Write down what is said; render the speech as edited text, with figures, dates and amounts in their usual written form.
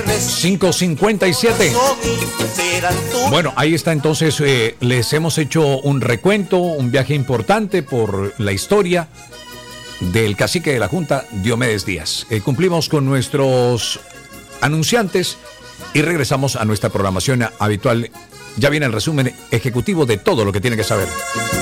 5:57. Bueno, ahí está entonces, les hemos hecho un recuento, un viaje importante por la historia del cacique de la Junta, Diomedes Díaz. Cumplimos con nuestros anunciantes y regresamos a nuestra programación habitual. Ya viene el resumen ejecutivo de todo lo que tiene que saber.